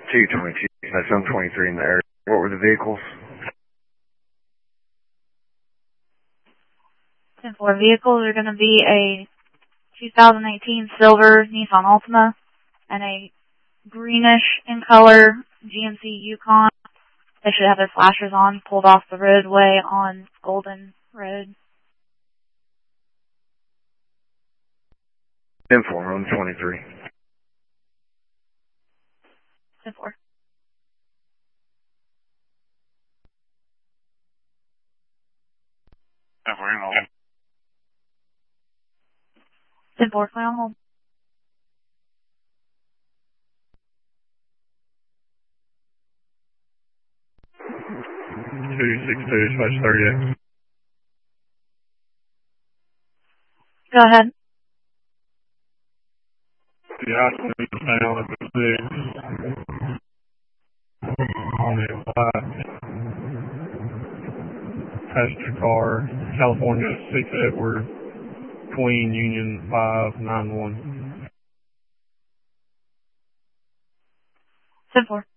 222. That's on 23 in the area. What were the vehicles? 10-4. Vehicles are going to be a 2018 silver Nissan Altima and a greenish in color GMC Yukon. They should have their flashers on, pulled off the roadway on Golden Road. 10-4 on 23. 10-4. We're in hold. 10-4, play on hold. (262/38). Go ahead. The item is found at the 6 on the black passenger car, California 6 Edward, Queen Union 591. 10-4.